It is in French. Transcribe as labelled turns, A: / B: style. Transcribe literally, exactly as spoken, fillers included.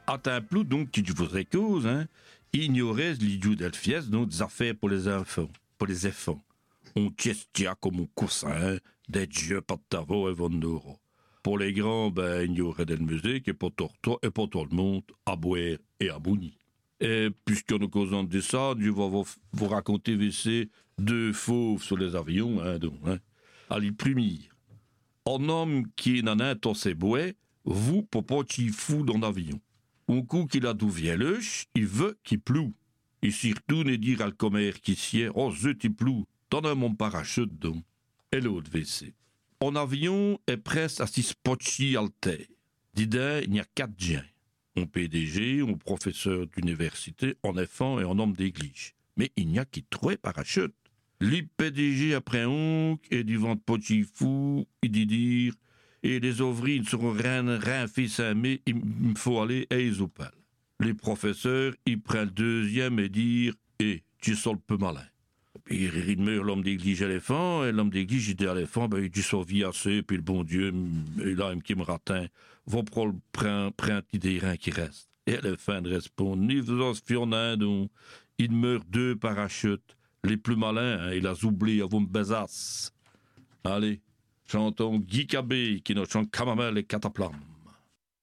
A: atteint plus, donc, qui tu faisais cause, hein, ignorait l'idiot d'Elfies, donc, des affaires pour les enfants, pour les enfants. On tiestia comme un coussin, des dieux, pas de tavo et vondoro. Pour les grands, ben, il y aurait de la musique, et pour tout, et pour tout le monde, à boire et à bounir. Et puisqu'on nous causons de ça, je vais vous, vous raconter V C deux fauves sur les avions, hein, donc, hein. Allez, premier. Un homme qui n'en a dans ses bois, vous, pour pas qu'il fou dans l'avion. Un coup qu'il a d'où vient l'œuf, il veut qu'il ploue. Et surtout, ne dire à le commère qui sied, oh, zut, il ploue, t'en as mon parachute, donc. Et l'autre V C. Un avion est presque à six potchi alter. D'idée, il y a quatre gens. Un P D G, un professeur d'université, un enfant et un homme d'église. Mais il n'y a qu'y trois parachutes. Le P D G après oncle et du vent de potchi fou, il dit dire, et les ouvriers ne seront rien, rien fait mais il me faut aller à Isopal. Les professeurs, ils prennent le deuxième et dire, eh, tu sors le peu malin. Il meurt l'homme d'église éléphant, et l'homme d'église, il dit à l'éléphant, ben, il dit sauve assez, puis le bon Dieu, il a un qui me ratin, va prendre le print des reins qui reste. Et l'éléphant répond, ni vous fionnant, donc, il meurt deux parachutes, les plus malins, hein, il a oublié à vous me besace. Allez, chantons Guy Cabé, qui nous chante Camamel et Cataplam.